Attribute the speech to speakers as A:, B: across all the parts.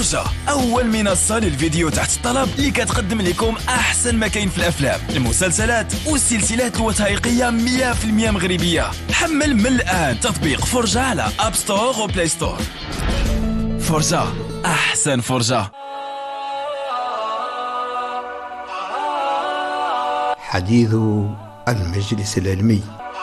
A: فرجة، أول منصة للفيديو تحت الطلب اللي كتقدم لكم أحسن ما كاين في الأفلام، المسلسلات والسلسلات الوثائقية 100% مغربية. حمل من الآن تطبيق فرجة على أب ستور وبلاي ستور. فرجة، أحسن فرجة.
B: حديث المجلس العلمي.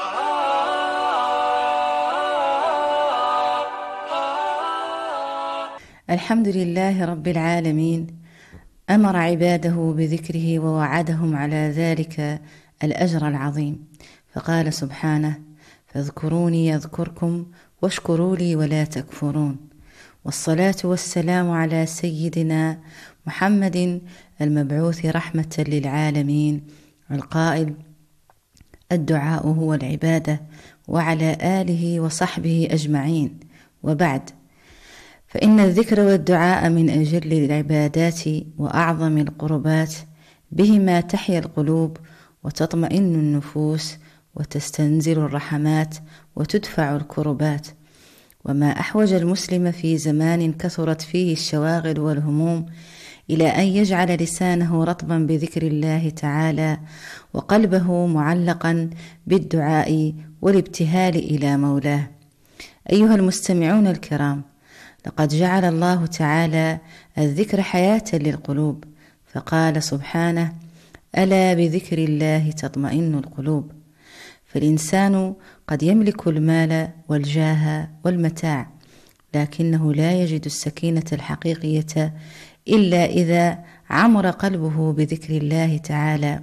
C: الحمد لله رب العالمين، أمر عباده بذكره ووعدهم على ذلك الأجر العظيم، فقال سبحانه: فاذكروني يذكركم واشكروا لي ولا تكفرون. والصلاة والسلام على سيدنا محمد المبعوث رحمة للعالمين القائل: الدعاء هو العبادة، وعلى آله وصحبه أجمعين. وبعد، فإن الذكر والدعاء من أجل العبادات وأعظم القربات، بهما تحيا القلوب وتطمئن النفوس وتستنزل الرحمات وتدفع الكربات. وما أحوج المسلم في زمان كثرت فيه الشواغل والهموم إلى أن يجعل لسانه رطبا بذكر الله تعالى وقلبه معلقا بالدعاء والابتهال إلى مولاه. أيها المستمعون الكرام، لقد جعل الله تعالى الذكر حياة للقلوب، فقال سبحانه: ألا بذكر الله تطمئن القلوب. فالإنسان قد يملك المال والجاه والمتاع، لكنه لا يجد السكينة الحقيقية إلا إذا عمر قلبه بذكر الله تعالى.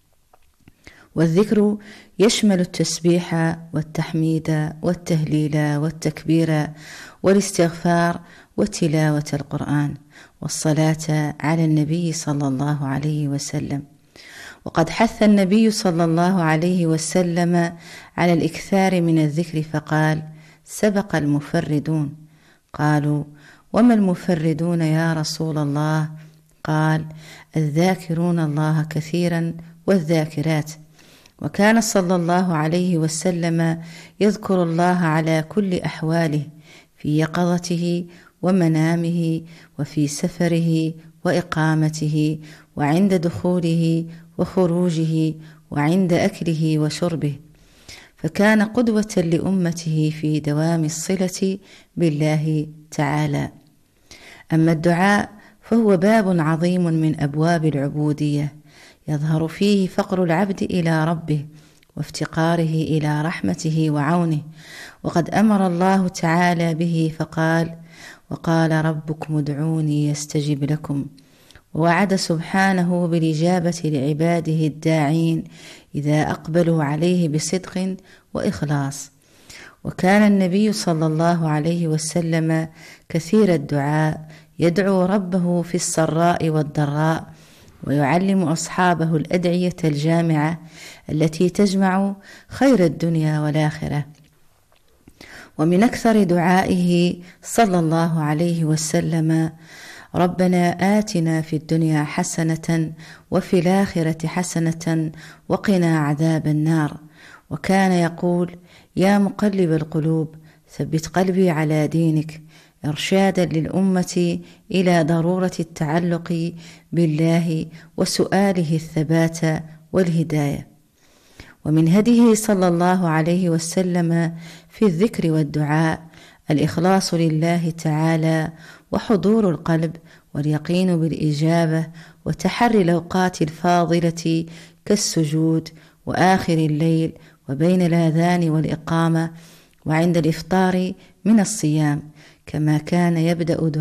C: والذكر يشمل التسبيح والتحميد والتهليل والتكبير والاستغفار وتلاوة القرآن والصلاة على النبي صلى الله عليه وسلم. وقد حث النبي صلى الله عليه وسلم على الإكثار من الذكر فقال: سبق المفردون. قالوا: وما المفردون يا رسول الله؟ قال: الذاكرون الله كثيرا والذاكرات. وكان صلى الله عليه وسلم يذكر الله على كل أحواله، في يقظته ومنامه وفي سفره وإقامته وعند دخوله وخروجه وعند أكله وشربه، فكان قدوة لأمته في دوام الصلة بالله تعالى. أما الدعاء فهو باب عظيم من أبواب العبودية، يظهر فيه فقر العبد إلى ربه وافتقاره إلى رحمته وعونه. وقد أمر الله تعالى به فقال: وقال ربكم ادعوني يستجب لكم. ووعد سبحانه بالإجابة لعباده الداعين إذا أقبلوا عليه بصدق وإخلاص. وكان النبي صلى الله عليه وسلم كثير الدعاء، يدعو ربه في السراء والضراء، ويعلم أصحابه الأدعية الجامعة التي تجمع خير الدنيا والآخرة. ومن أكثر دعائه صلى الله عليه وسلم: ربنا آتنا في الدنيا حسنة وفي الآخرة حسنة وقنا عذاب النار. وكان يقول: يا مقلب القلوب ثبت قلبي على دينك، إرشادا للأمة إلى ضرورة التعلق بالله وسؤاله الثبات والهداية. ومن هديه صلى الله عليه وسلم في الذكر والدعاء الإخلاص لله تعالى وحضور القلب واليقين بالإجابة وتحري الأوقات الفاضلة كالسجود وآخر الليل وبين الآذان والإقامة وعند الإفطار من الصيام، كما كان يبدأ